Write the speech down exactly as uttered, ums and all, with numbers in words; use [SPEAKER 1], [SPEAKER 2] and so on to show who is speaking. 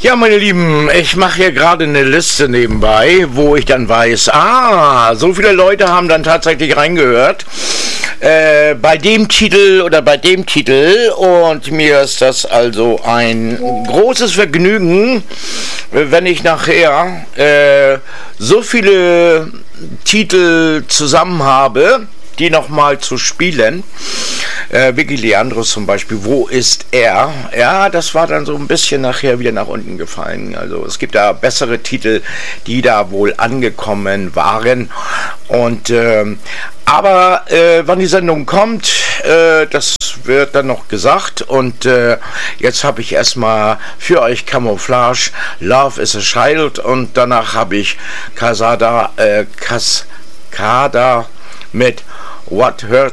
[SPEAKER 1] Ja, meine Lieben, ich mache hier gerade eine Liste nebenbei, wo ich dann weiß, ah, so viele Leute haben dann tatsächlich reingehört äh, bei dem Titel oder bei dem Titel, und mir ist das also ein großes Vergnügen, wenn ich nachher äh, so viele Titel zusammen habe, die nochmal zu spielen. Äh, Vicky Leandros zum Beispiel, wo ist er? Ja, das war dann so ein bisschen nachher wieder nach unten gefallen. Also es gibt da bessere Titel, die da wohl angekommen waren. Und ähm, aber äh, wann die Sendung kommt, äh, das wird dann noch gesagt. Und äh, jetzt habe ich erstmal für euch Camouflage, Love is a Child, und danach habe ich Casada, äh, Cascada mit What Hurt